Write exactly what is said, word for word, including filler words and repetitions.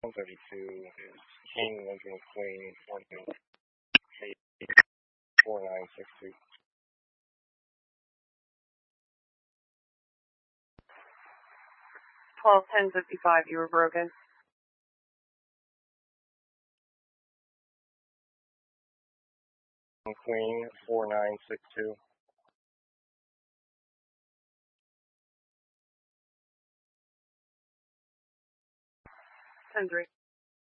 one thirty-two is King, Lincoln, Queen, one eight four nine six two. twelve ten fifty-five, you were broken. Queen, four nine six two. ten three.